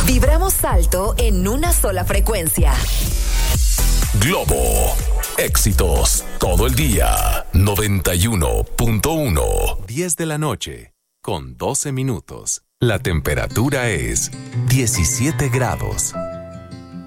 Vibramos alto en una sola frecuencia. Globo. Éxitos todo el día. 91.1. 10 de la noche, con 12 minutos. La temperatura es 17 grados.